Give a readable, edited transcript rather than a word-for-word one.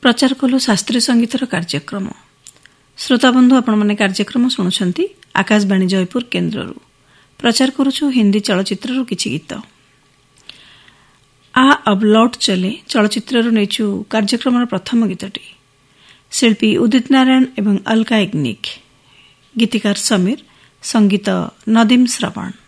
प्रचार कलु शास्त्रीय संगीतर कार्यक्रम श्रोताबंधु आपण माने कार्यक्रम शुणुछंती आकाशवाणी जयपुर केन्द्ररू प्रचार करुछु हिंदी चलचित्ररू किछि गीत। आ अब लौट चले चलचित्ररू नेछु कार्यक्रम प्रथम गीतटी शिल्पी उदित नारायण एवं अलका याग्निक, गीतिकार समीर, संगीत नदीम श्रवण।